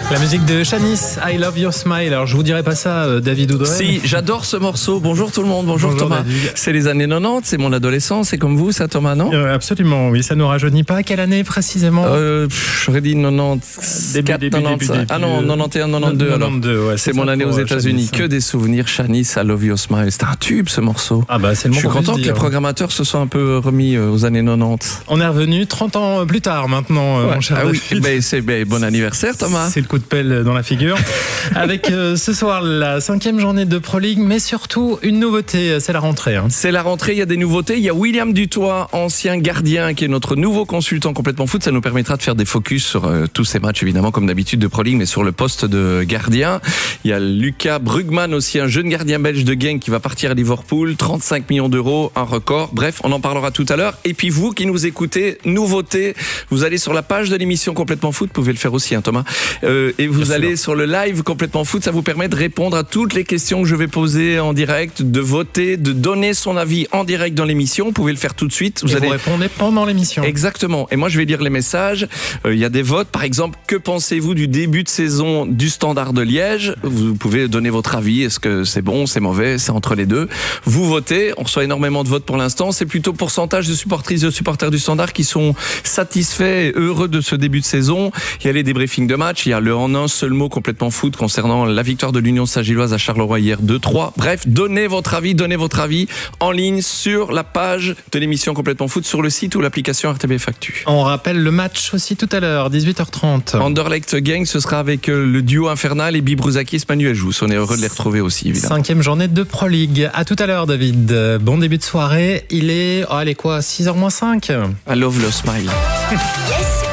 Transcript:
La musique de Shanice, I Love Your Smile. Alors je vous dirai pas ça, David Oudrey. Si, j'adore ce morceau. Bonjour tout le monde, bonjour Thomas. David. C'est les années 90, c'est mon adolescence, c'est comme vous ça Thomas, non? Absolument, oui, ça nous rajeunit pas. Quelle année précisément? J'aurais dit 94, début, 95. Ah non, 91, 92 alors. 92, ouais, c'est mon année aux États-Unis. Que des souvenirs, Shanice, I Love Your Smile. C'était un tube ce morceau. Ah bah c'est le Je suis content que les programmateurs se soient un peu remis aux années 90. On est revenu 30 ans plus tard maintenant, mon cher David. Oui, bon anniversaire Thomas. C'est le coup de pelle dans la figure. Avec ce soir la 5e journée de Pro League, mais surtout une nouveauté, c'est la rentrée. C'est la rentrée, il y a des nouveautés. Il y a William Dutoit, ancien gardien, qui est notre nouveau consultant complètement foot. Ça nous permettra de faire des focus sur tous ces matchs, évidemment, comme d'habitude de Pro League, mais sur le poste de gardien. Il y a Lucas Brugman, aussi un jeune gardien belge de Genk qui va partir à Liverpool. 35 millions d'euros, un record. Bref, on en parlera tout à l'heure. Et puis vous qui nous écoutez, nouveauté, vous allez sur la page de l'émission Complètement Foot, vous pouvez le faire aussi, Thomas. Et vous allez sur le live Complètement Foot, ça vous permet de répondre à toutes les questions que je vais poser en direct, de voter, de donner son avis en direct dans l'émission. Vous pouvez le faire tout de suite. Vous répondez pendant l'émission. Exactement. Et moi, je vais lire les messages. Il y a des votes. Par exemple, que pensez-vous du début de saison du Standard de Liège? Vous pouvez donner votre avis. Est-ce que c'est bon, c'est mauvais, c'est entre les deux? Vous votez. On reçoit énormément de votes pour l'instant. C'est plutôt pourcentage de supportrices et de supporters du Standard qui sont satisfaits et heureux de ce début de saison. Il y a les débriefings de match. Il y a le en un seul mot Complètement Foot concernant la victoire de l'Union Saint-Gilloise à Charleroi hier 2-3. Bref, donnez votre avis en ligne sur la page de l'émission Complètement Foot, sur le site ou l'application RTBF Actu. On rappelle le match aussi tout à l'heure, 18h30. Anderlecht Genk, ce sera avec le duo infernal et Bibruzakis Manuel Jousse. On est heureux de les retrouver aussi, évidemment. 5e journée de Pro League. À tout à l'heure, David. Bon début de soirée. Il est, 6h moins 5. I love your smile. Yes.